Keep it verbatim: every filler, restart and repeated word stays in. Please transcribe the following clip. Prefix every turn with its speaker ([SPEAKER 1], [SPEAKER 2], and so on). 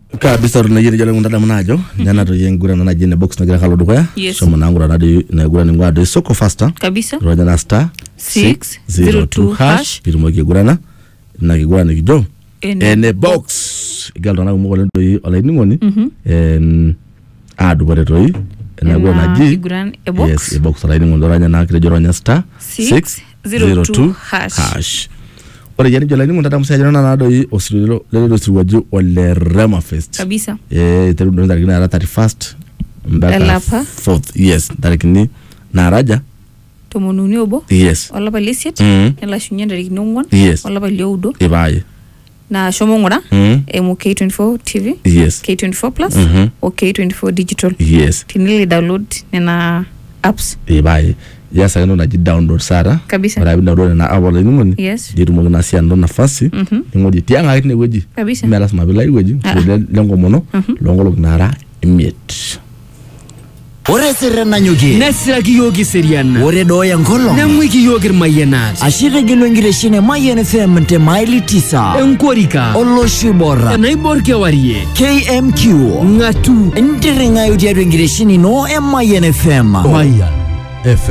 [SPEAKER 1] kabisa tunajiri jale ngundada mnajo jana to yengura na jine box na gira kalo dukoya so mnangura na di na gura ni ngwado soko faster
[SPEAKER 2] kabisa
[SPEAKER 1] roja na star
[SPEAKER 2] six zero two hash
[SPEAKER 1] pirmo ke gurana na gura ni gido ene box igaldo na mo lendo yi olay ni ngoni en adu bare toy na gura na ji yes e box olay ni ngondo ranya na kire joronya star six zero two hash ore yani jala ni ngunda msaje na nado yi osirilo lelo siwaju ole Rema Fest
[SPEAKER 2] kabisa
[SPEAKER 1] eh teru ndo ndari na thirty-first mbaka fourth yes ndari ni na raja
[SPEAKER 2] to monuni obo
[SPEAKER 1] yes
[SPEAKER 2] wala ba liset ela shunya ndari nongwan
[SPEAKER 1] yes
[SPEAKER 2] wala ba leudo
[SPEAKER 1] e baye
[SPEAKER 2] na shomo ngora e mu K twenty-four T V
[SPEAKER 1] yes
[SPEAKER 2] K twenty-four plus o K twenty-four digital
[SPEAKER 1] yes
[SPEAKER 2] tinili download na apps
[SPEAKER 1] e baye yes I know na ji download sara
[SPEAKER 2] kabisa
[SPEAKER 1] bara binda ndo na awala ni ngoni
[SPEAKER 2] yes
[SPEAKER 1] diru mo na sia ndo nafasi ngodi tianga itne weji
[SPEAKER 2] kabisa
[SPEAKER 1] melas mabila weji lengo mono longolo gnara immediate
[SPEAKER 3] ore serena nyugi
[SPEAKER 4] nesira kiyogi seriana
[SPEAKER 3] ore doya ngolo
[SPEAKER 4] namwi kiyogi mayenat
[SPEAKER 3] ashire gilwengire shine mayen F M te maili tisa
[SPEAKER 4] enkorika
[SPEAKER 3] oloshibora
[SPEAKER 4] naiborke warie
[SPEAKER 3] K M Q
[SPEAKER 4] ngatu
[SPEAKER 3] ndiringa yudi ya ngire shine no mayen F M
[SPEAKER 4] mayen F M